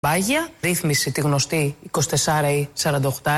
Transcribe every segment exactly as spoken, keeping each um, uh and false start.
Πάγια, ρύθμιση τη γνωστή είκοσι τέσσερα ή σαράντα οκτώ.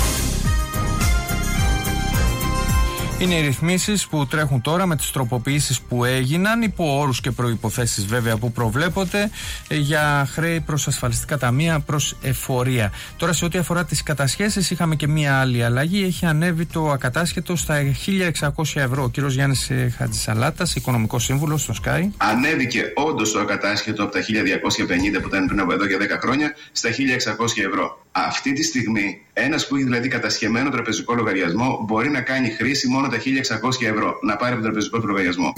Είναι οι ρυθμίσεις που τρέχουν τώρα με τις τροποποιήσεις που έγιναν, υπό όρους και προϋποθέσεις βέβαια που προβλέπονται, για χρέη προς ασφαλιστικά ταμεία, προς εφορία. Τώρα, σε ό,τι αφορά τις κατασχέσεις, είχαμε και μία άλλη αλλαγή. Έχει ανέβει το ακατάσχετο στα χίλια εξακόσια ευρώ. Ο κύριος Γιάννης Χατζησαλάτας, οικονομικός σύμβουλος στο Sky. Ανέβηκε όντως το ακατάσχετο από τα χίλια διακόσια πενήντα που ήταν πριν από εδώ και δέκα χρόνια στα χίλια εξακόσια ευρώ. Αυτή τη στιγμή, ένας που έχει δηλαδή κατασχεμένο τραπεζικό λογαριασμό μπορεί να κάνει χρήση μόνο τα χίλια εξακόσια ευρώ, να πάρει από τον τραπεζικό του λογαριασμό.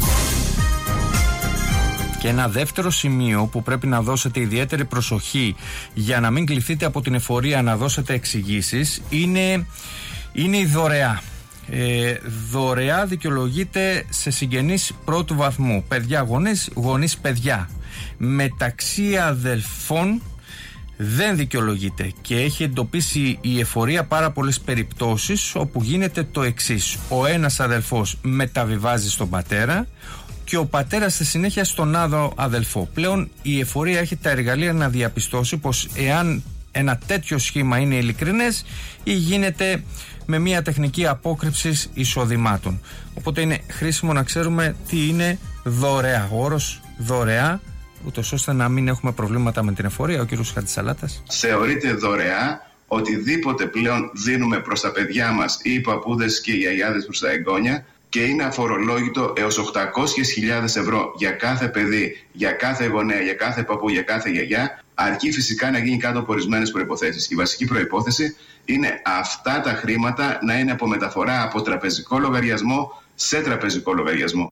Και ένα δεύτερο σημείο που πρέπει να δώσετε ιδιαίτερη προσοχή για να μην κληθείτε από την εφορία να δώσετε εξηγήσεις είναι, είναι η δωρεά. Ε, δωρεά δικαιολογείται σε συγγενείς πρώτου βαθμού, παιδιά γονείς, γονείς παιδιά. Μεταξύ αδελφών δεν δικαιολογείται και έχει εντοπίσει η εφορία πάρα πολλές περιπτώσεις όπου γίνεται το εξής: ο ένας αδελφός μεταβιβάζει στον πατέρα και ο πατέρας στη συνέχεια στον άλλο αδελφό. Πλέον η εφορία έχει τα εργαλεία να διαπιστώσει πως εάν ένα τέτοιο σχήμα είναι ειλικρινές ή γίνεται με μια τεχνική απόκρυψης εισοδημάτων. Οπότε είναι χρήσιμο να ξέρουμε τι είναι δωρεά. Ο όρος δωρεά, ούτως ώστε να μην έχουμε προβλήματα με την εφορία. Ο κύριος Χατζησαλάτας. Θεωρείται δωρεά οτιδήποτε πλέον δίνουμε προς τα παιδιά μας ή οι παππούδες και οι γιαγιάδες προς τα εγγόνια και είναι αφορολόγητο έως οκτακόσιες χιλιάδες ευρώ για κάθε παιδί, για κάθε γονέα, για κάθε παππού, για κάθε γιαγιά, αρκεί φυσικά να γίνει κάτω από ορισμένες προϋποθέσεις. Η βασική προϋπόθεση είναι αυτά τα χρήματα να είναι από μεταφορά από τραπεζικό λογαριασμό σε τραπεζικό λογαριασμό.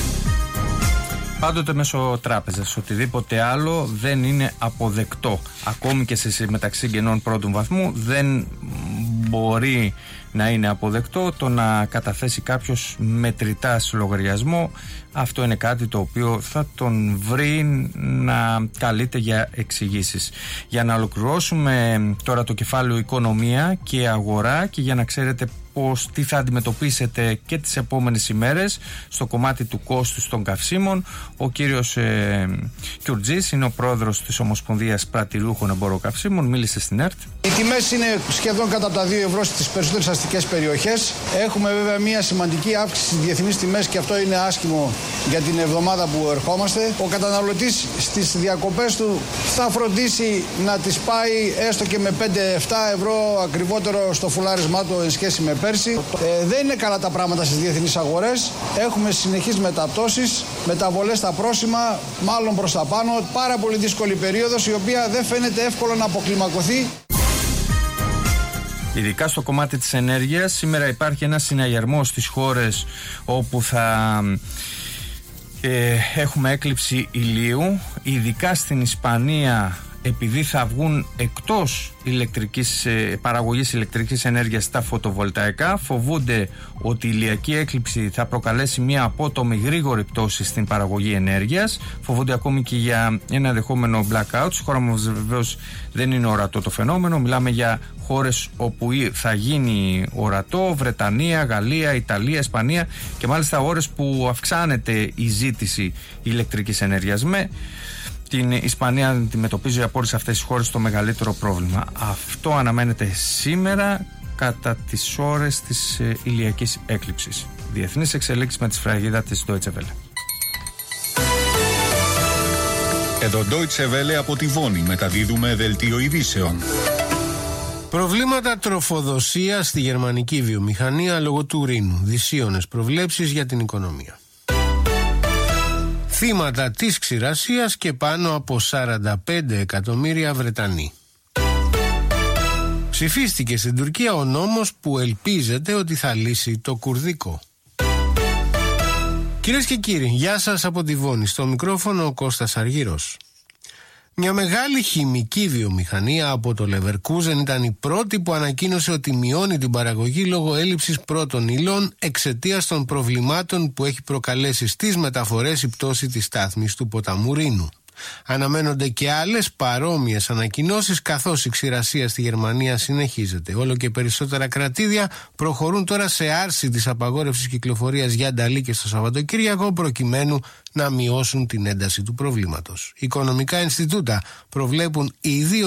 Πάντοτε μέσω τράπεζας. Οτιδήποτε άλλο δεν είναι αποδεκτό. Ακόμη και σε μεταξύ συγγενών πρώτου βαθμού δεν μπορεί να είναι αποδεκτό το να καταθέσει κάποιος μετρητά σε λογαριασμό. Αυτό είναι κάτι το οποίο θα τον βρει να καλείται για εξηγήσεις. Για να ολοκληρώσουμε τώρα το κεφάλαιο οικονομία και αγορά και για να ξέρετε πώς, τι θα αντιμετωπίσετε και τις επόμενες ημέρες στο κομμάτι του κόστους των καυσίμων, ο κύριος ε, Κιουρτζής είναι ο πρόεδρος της Ομοσπονδίας Πρατηρούχων Εμπόρων Καυσίμων, μίλησε στην ΕΡΤ. Οι τιμές είναι σχεδόν κατά τα δύο ευρώ στις περισσότερες αστικές περιοχές. Έχουμε βέβαια μια σημαντική αύξηση στις διεθνείς τιμές και αυτό είναι άσχημο για την εβδομάδα που ερχόμαστε. Ο καταναλωτής στις διακοπές του θα φροντίσει να τις πάει έστω και με πέντε με επτά ευρώ ακριβότερο στο φουλάρισμά του εν σχέση με πέρσι. Ε, δεν είναι καλά τα πράγματα στις διεθνείς αγορές. Έχουμε συνεχείς μεταπτώσεις, μεταβολές στα πρόσημα, μάλλον προς τα πάνω. Πάρα πολύ δύσκολη περίοδος η οποία δεν φαίνεται εύκολο να αποκλιμακωθεί. Ειδικά στο κομμάτι της ενέργειας, σήμερα υπάρχει ένας συναγερμός στις χώρες όπου θα ε, έχουμε έκλειψη ηλίου, ειδικά στην Ισπανία, επειδή θα βγουν εκτός ηλεκτρικής, παραγωγής ηλεκτρικής ενέργειας τα φωτοβολταϊκά, φοβούνται ότι η ηλιακή έκλειψη θα προκαλέσει μια απότομη γρήγορη πτώση στην παραγωγή ενέργειας. Φοβούνται ακόμη και για ένα ενδεχόμενο blackout. Στη χώρα μας βεβαίως δεν είναι ορατό το φαινόμενο. Μιλάμε για χώρες όπου θα γίνει ορατό: Βρετανία, Γαλλία, Ιταλία, Ισπανία, και μάλιστα ώρες που αυξάνεται η ζήτηση ηλεκτρικής ενέργειας. Με την Ισπανία αντιμετωπίζει από όλες αυτές τις χώρες το μεγαλύτερο πρόβλημα. Αυτό αναμένεται σήμερα κατά τις ώρες της ε, ηλιακής έκλειψης. Διεθνείς εξελίξεις με τη σφραγίδα της Deutsche Welle. Εδώ Deutsche Welle από τη Βόνη μεταδίδουμε δελτίο ειδήσεων. Προβλήματα τροφοδοσίας στη γερμανική βιομηχανία λόγω του Ρήνου. Δυσίωνες προβλέψεις για την οικονομία. Θύματα της ξηρασίας και πάνω από σαράντα πέντε εκατομμύρια Βρετανοί. Ψηφίστηκε στην Τουρκία ο νόμος που ελπίζεται ότι θα λύσει το κουρδικό. Κυρίες και κύριοι, γεια σας από τη Βόνη. Στο μικρόφωνο ο Κώστας Αργύρος. Μια μεγάλη χημική βιομηχανία από το Leverkusen ήταν η πρώτη που ανακοίνωσε ότι μειώνει την παραγωγή λόγω έλλειψης πρώτων υλών εξαιτίας των προβλημάτων που έχει προκαλέσει στις μεταφορές η πτώση της στάθμης του ποταμού Ρήνου. Αναμένονται και άλλες παρόμοιες ανακοινώσεις, καθώς η ξηρασία στη Γερμανία συνεχίζεται. Όλο και περισσότερα κρατήδια προχωρούν τώρα σε άρση της απαγόρευσης κυκλοφορίας για νταλίκες το Σαββατοκύριακο, προκειμένου να μειώσουν την ένταση του προβλήματος. Οικονομικά Ινστιτούτα προβλέπουν ιδίως